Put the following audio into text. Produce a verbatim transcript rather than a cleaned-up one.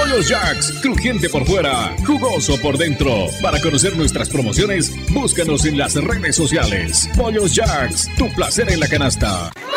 Pollos Jacks, crujiente por fuera, jugoso por dentro. Para conocer nuestras promociones, búscanos en las redes sociales. Pollos Jacks, tu placer en la canasta.